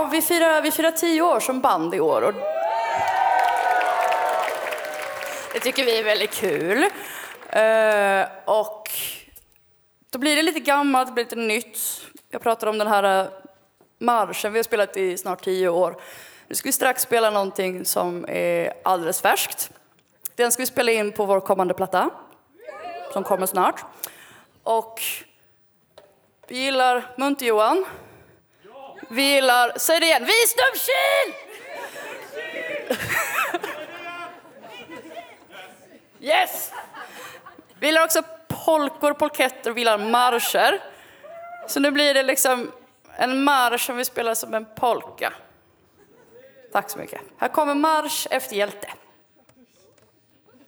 Ja, vi firar 10 år som band i år. Och det tycker vi är väldigt kul. Och då blir det lite gammalt, det blir lite nytt. Jag pratar om den här marschen vi har spelat i snart 10 år. Nu ska vi strax spela någonting som är alldeles färskt. Den ska vi spela in på vår kommande platta. Som kommer snart. Och vi gillar Munter-Johan. Vi gillar, säg det igen, Visdomskil! Yes! Vi gillar också polkor, polketter och vi gillar marscher. Så nu blir det liksom en marsch som vi spelar som en polka. Tack så mycket. Här kommer Marsch efter hjälte.